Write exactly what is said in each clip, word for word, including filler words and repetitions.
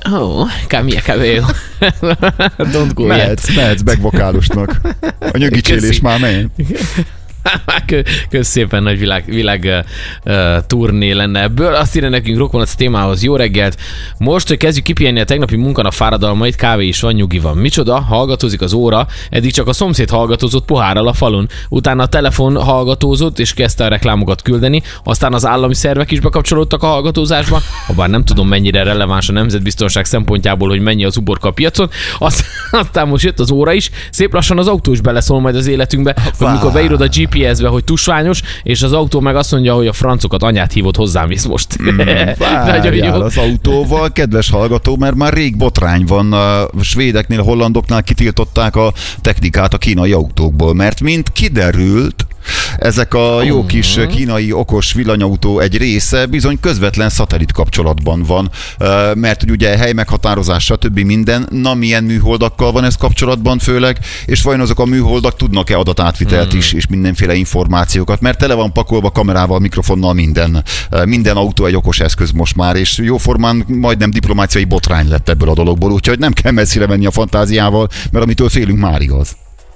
Oh, Camilla Cabello. Don't go mehetsz, yet. mehetsz backvokálosnak. A nyögicsélés már megy. Kösz szépen, nagy világ, világ uh, uh, turné lenne ebből. Azt írja nekünk Rokonat témához: jó reggelt. Most, hogy kezdjük kipihenni a tegnapi munkanap fáradalmait, kávé is van, nyugi van. Micsoda? Hallgatózik az óra. Eddig csak a szomszéd hallgatózott pohárral a falun. Utána a telefon hallgatózott és kezdte a reklámokat küldeni. Aztán az állami szervek is bekapcsolódtak a hallgatózásba. Habár nem tudom, mennyire releváns a nemzetbiztonság szempontjából, hogy mennyi az uborka a piacon. Aztán most jött az óra is. Szép lassan az autó is beleszól majd az életünkbe, hogy mikor beírod a gé pé es-be, hogy tusványos, és az autó meg azt mondja, hogy a francokat anyát hívott hozzám is most. Mm, várjál az autóval, kedves hallgató, mert már rég botrány van. A svédeknél, hollandoknál kitiltották a technikát a kínai autókból, mert mint kiderült, ezek a jó kis kínai okos villanyautó egy része bizony közvetlen szatellit kapcsolatban van, mert ugye helymeghatározás, stb. Minden, na milyen műholdakkal van ez kapcsolatban főleg, és vajon azok a műholdak tudnak-e adatátvitelt is, és mindenféle információkat, mert tele van pakolva kamerával, mikrofonnal minden. Minden autó egy okos eszköz most már, és jóformán majdnem diplomáciai botrány lett ebből a dologból, úgyhogy nem kell messzire menni a fantáziával, mert amitől félünk, már igaz.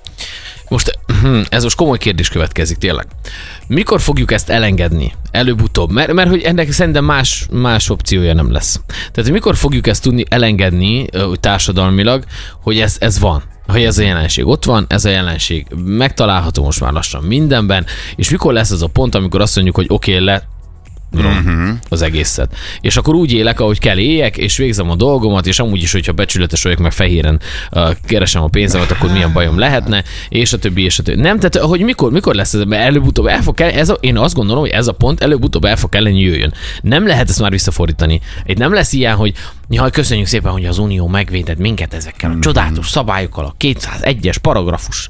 Most ez most komoly kérdés következik tényleg. Mikor fogjuk ezt elengedni? Előbb-utóbb. Mert, mert hogy ennek szerintem más, más opciója nem lesz. Tehát mikor fogjuk ezt tudni elengedni társadalmilag, hogy ez, ez van? Hogy ez a jelenség ott van, ez a jelenség megtalálható most már lassan mindenben, és mikor lesz az a pont, amikor azt mondjuk, hogy oké, okay, le Uh-huh. az egészet. És akkor úgy élek, ahogy kell éljek, és végzem a dolgomat, és amúgy is, hogyha becsületes vagyok, meg fehéren uh, keresem a pénzemet, akkor milyen bajom lehetne, és a többi, és a többi. Nem, tehát hogy mikor, mikor lesz ez, mert előbb-utóbb el fog kell, ez a, én azt gondolom, hogy ez a pont előbb-utóbb el fog kellene jöjjön. Nem lehet ezt már visszafordítani. Itt nem lesz ilyen, hogy jaj, köszönjük szépen, hogy az Unió megvédett minket ezekkel a csodálatos szabályokkal, a kétszázegyes paragrafus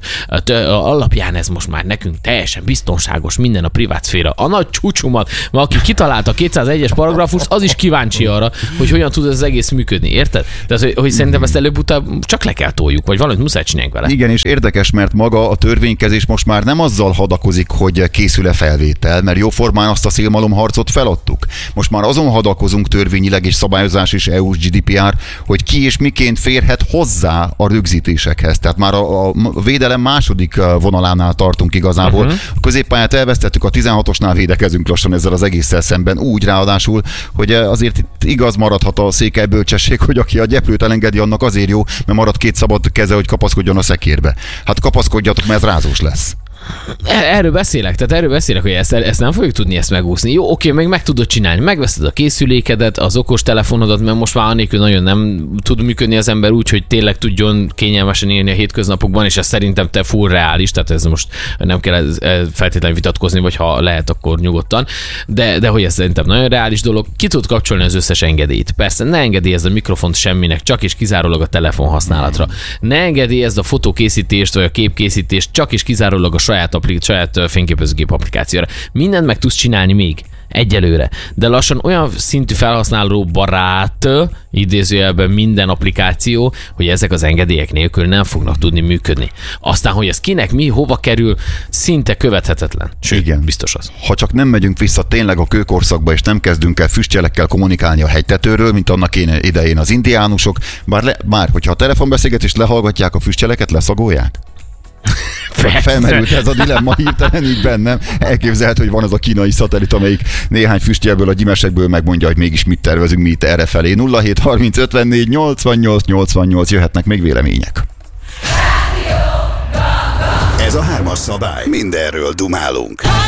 alapján ez most már nekünk teljesen biztonságos, minden a privát szféra. A nagy csúcsomat, aki kitalálta a kétszázegyes paragrafust, az is kíváncsi arra, hogy hogyan tud ez az egész működni, érted? Tehát, hogy, hogy szerintem ezt előbb-utább csak le kell toljuk, vagy valamit muszáj csináljunk vele. Igen, és érdekes, mert maga a törvénykezés most már nem azzal hadakozik, hogy készül-e felvétel, mert jóformán azt a szélmalomharcot feladtuk. Most már azon hadakozunk törvényileg és szabályozás és é u-s gé dé pé er, hogy ki és miként férhet hozzá a rögzítésekhez. Tehát már a, a védelem második vonalánál tartunk igazából. Uh-huh. A középpályát elvesztettük, a tizenhatosnál védekezünk lassan ezzel az egésszel szemben, úgy ráadásul, hogy azért itt igaz maradhat a székely bölcsesség, hogy aki a gyeplőt elengedi, annak azért jó, mert marad két szabad keze, hogy kapaszkodjon a szekérbe. Hát kapaszkodjatok, mert ez rázós lesz. Erről beszélek, tehát erről beszélek, hogy ezt, ezt nem fogjuk tudni ezt megúszni. Jó, oké, meg meg tudod csinálni, megveszed a készülékedet, az okos telefonodat, mert most már annélkül nagyon nem tud működni az ember úgy, hogy tényleg tudjon kényelmesen élni a hétköznapokban, és ez szerintem te full reális, tehát ez most nem kell feltétlenül vitatkozni, vagy ha lehet, akkor nyugodtan. De, de hogy ez szerintem nagyon reális dolog, ki tud kapcsolni az összes engedélyt. Persze ne engedélyezd a mikrofont semminek, csak és kizárólag a telefon használatra. Ne engedélyezd a fotókészítést vagy a képkészítést, csak és kizárólag a saját, aplik, saját fényképezőgép applikációra. Mindent meg tudsz csinálni még egyelőre, de lassan olyan szintű felhasználó barát, idézőjelben minden applikáció, hogy ezek az engedélyek nélkül nem fognak tudni működni. Aztán, hogy ez kinek mi, hova kerül, szinte követhetetlen. Sőt, igen, biztos az. Ha csak nem megyünk vissza tényleg a kőkorszakba, és nem kezdünk el füstjelekkel kommunikálni a hegytetőről, mint annak idején az indiánusok, bár, le, bár hogyha a telefonbeszélgetést lehallgatják, a füstjeleket leszagolják? Felmerült ez a dilemma hirtelen így bennem. Elképzelhető, hogy van az a kínai szatellit, amelyik néhány füstjelből, a gyimesekből megmondja, hogy mégis mit tervezünk mi itt errefelé. nulla hét harminc ötvennégy nyolcvannyolc nyolcvannyolc, jöhetnek még vélemények. Ez a hármas szabály. Mindenről dumálunk.